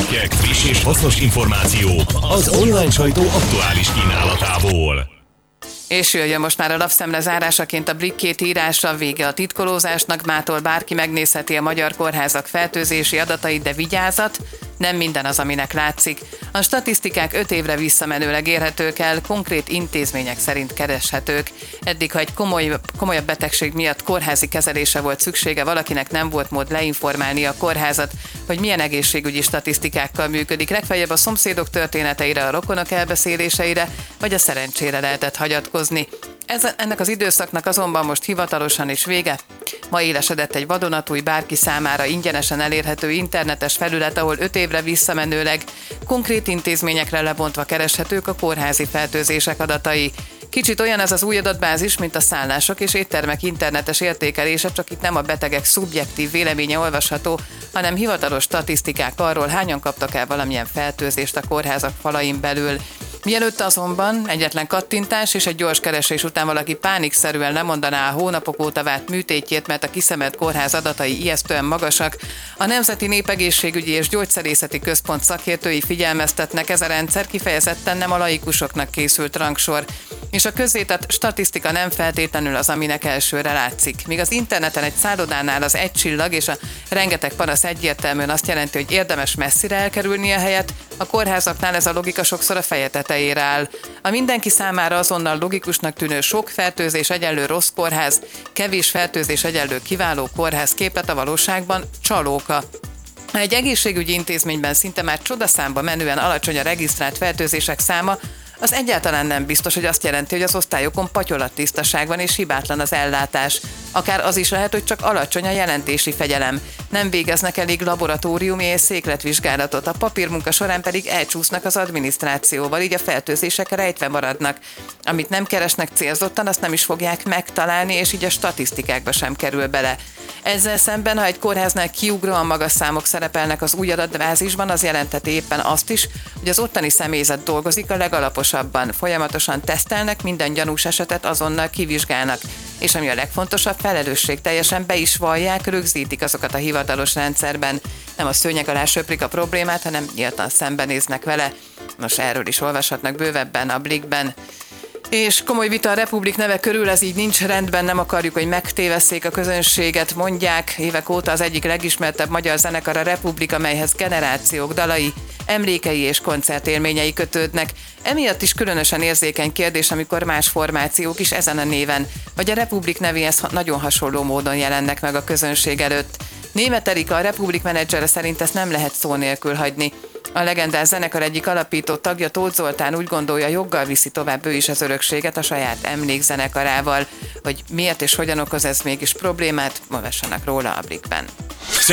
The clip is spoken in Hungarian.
cikkek, friss és hasznos információ az online sajtó aktuális kínálatából. És jöjjön most már a lapszemle zárásaként a Blikk 2 írása, vége a titkolózásnak, mától bárki megnézheti a magyar kórházak fertőzési adatait, de vigyázat, nem minden az, aminek látszik. A statisztikák 5 évre visszamenőleg érhetők el, konkrét intézmények szerint kereshetők. Eddig, ha egy komolyabb betegség miatt kórházi kezelése volt szüksége, valakinek nem volt mód leinformálni a kórházat, hogy milyen egészségügyi statisztikákkal működik. Legfeljebb a szomszédok történeteire, a rokonok elbeszéléseire, vagy a szerencsére lehetett hagyatkozni. Ennek az időszaknak azonban most hivatalosan is vége. Ma élesedett egy vadonatúj, bárki számára ingyenesen elérhető internetes felület, ahol 5 évre visszamenőleg konkrét intézményekre lebontva kereshetők a kórházi fertőzések adatai. Kicsit olyan ez az új adatbázis, mint a szállások és éttermek internetes értékelése, csak itt nem a betegek szubjektív véleménye olvasható, hanem hivatalos statisztikák arról, hányan kaptak el valamilyen fertőzést a kórházak falain belül. Mielőtt azonban egyetlen kattintás és egy gyors keresés után valaki pánikszerűen lemondaná a hónapok óta várt műtétjét, mert a kiszemelt kórház adatai ijesztően magasak, a Nemzeti Népegészségügyi és Gyógyszerészeti Központ szakértői figyelmeztetnek, ez a rendszer kifejezetten nem a laikusoknak készült rangsor, és a közzétett statisztika nem feltétlenül az, aminek elsőre látszik. Míg az interneten egy szállodánál az egy csillag és a rengeteg panasz egyértelműen azt jelenti, hogy érdemes messzire elkerülni a helyet, a kórházaknál ez a logika sokszor a feje tetejére áll. A mindenki számára azonnal logikusnak tűnő sok fertőzés egyenlő rossz kórház, kevés fertőzés egyenlő kiváló kórház képlet a valóságban csalóka. Ha egy egészségügyi intézményben szinte már csodaszámba menően alacsony a regisztrált fertőzések száma, az egyáltalán nem biztos, hogy azt jelenti, hogy az osztályokon patyolattisztaság van és hibátlan az ellátás. Akár az is lehet, hogy csak alacsony a jelentési fegyelem. Nem végeznek elég laboratóriumi és székletvizsgálatot, a papírmunka során pedig elcsúsznak az adminisztrációval, így a fertőzések rejtve maradnak. Amit nem keresnek célzottan, azt nem is fogják megtalálni, és így a statisztikákba sem kerül bele. Ezzel szemben, ha egy kórháznál kiugróan magas számok szerepelnek az új adatbázisban, az jelenteti éppen azt is, hogy az ottani személyzet dolgozik a legalaposabban. Folyamatosan tesztelnek, minden gyanús esetet azonnal kivizsgálnak. És ami a legfontosabb, felelősségteljesen be is vallják, rögzítik azokat a hivatalos rendszerben. Nem a szőnyeg alá söprik a problémát, hanem nyíltan szembenéznek vele. Most erről is olvashatnak bővebben a Blikkben. És komoly vita a Republik neve körül, ez így nincs rendben, nem akarjuk, hogy megtévesszék a közönséget, mondják. Évek óta az egyik legismertebb magyar zenekar a Republik, amelyhez generációk dalai, emlékei és koncertélményei kötődnek. Emiatt is különösen érzékeny kérdés, amikor más formációk is ezen a néven, vagy a Republik nevéhez nagyon hasonló módon jelennek meg a közönség előtt. Németh Erika, a Republik menedzsere szerint ezt nem lehet szó nélkül hagyni. A legendás zenekar egyik alapító tagja, Tóth Zoltán úgy gondolja, joggal viszi tovább ő is az örökséget a saját emlékzenekarával. Hogy miért és hogyan okoz ez mégis problémát, olvassanak róla a Blikkben.